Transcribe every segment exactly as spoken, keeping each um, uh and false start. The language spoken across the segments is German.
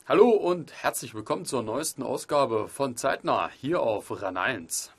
Hallo und herzlich willkommen zur neuesten Ausgabe von Zeitnah hier auf RAN eins.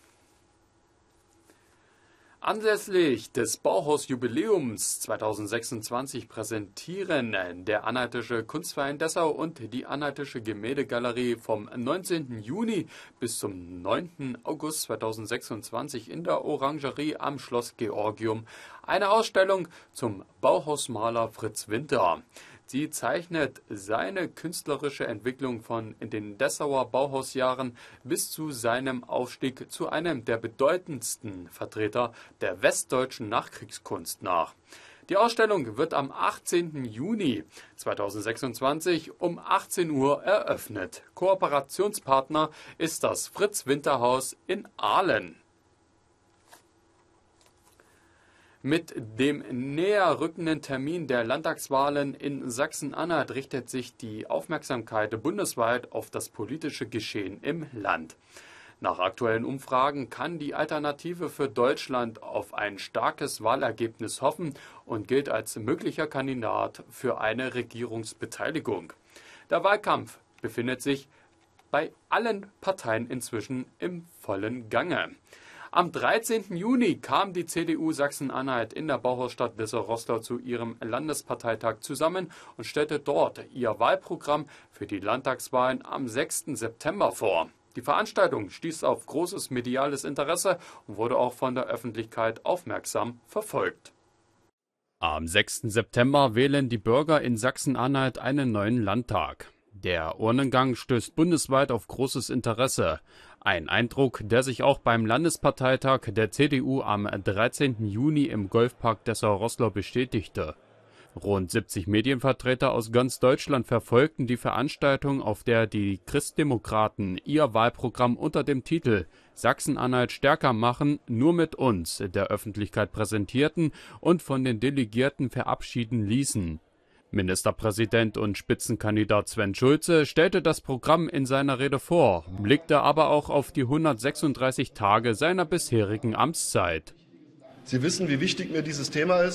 Anlässlich des Bauhaus-Jubiläums zweitausendsechsundzwanzig präsentieren der Anhaltische Kunstverein Dessau und die Anhaltische Gemäldegalerie vom neunzehnten Juni bis zum neunten August zweitausendsechsundzwanzig in der Orangerie am Schloss Georgium eine Ausstellung zum Bauhausmaler Fritz Winter. Sie zeichnet seine künstlerische Entwicklung von in den Dessauer Bauhausjahren bis zu seinem Aufstieg zu einem der bedeutendsten Vertreter der westdeutschen Nachkriegskunst nach. Die Ausstellung wird am achtzehnten Juni zweitausendsechsundzwanzig um achtzehn Uhr eröffnet. Kooperationspartner ist das Fritz-Winter-Haus in Aalen. Mit dem näher rückenden Termin der Landtagswahlen in Sachsen-Anhalt richtet sich die Aufmerksamkeit bundesweit auf das politische Geschehen im Land. Nach aktuellen Umfragen kann die Alternative für Deutschland auf ein starkes Wahlergebnis hoffen und gilt als möglicher Kandidat für eine Regierungsbeteiligung. Der Wahlkampf befindet sich bei allen Parteien inzwischen im vollen Gange. Am dreizehnten Juni kam die C D U Sachsen-Anhalt in der Bauhausstadt Dessau-Roßlau zu ihrem Landesparteitag zusammen und stellte dort ihr Wahlprogramm für die Landtagswahlen am sechsten September vor. Die Veranstaltung stieß auf großes mediales Interesse und wurde auch von der Öffentlichkeit aufmerksam verfolgt. Am sechsten September wählen die Bürger in Sachsen-Anhalt einen neuen Landtag. Der Urnengang stößt bundesweit auf großes Interesse. Ein Eindruck, der sich auch beim Landesparteitag der C D U am dreizehnten Juni im Golfpark Dessau-Roßlau bestätigte. Rund siebzig Medienvertreter aus ganz Deutschland verfolgten die Veranstaltung, auf der die Christdemokraten ihr Wahlprogramm unter dem Titel Sachsen-Anhalt stärker machen, nur mit uns der Öffentlichkeit präsentierten und von den Delegierten verabschieden ließen. Ministerpräsident und Spitzenkandidat Sven Schulze stellte das Programm in seiner Rede vor, blickte aber auch auf die hundertsechsunddreißig Tage seiner bisherigen Amtszeit. Sie wissen, wie wichtig mir dieses Thema ist.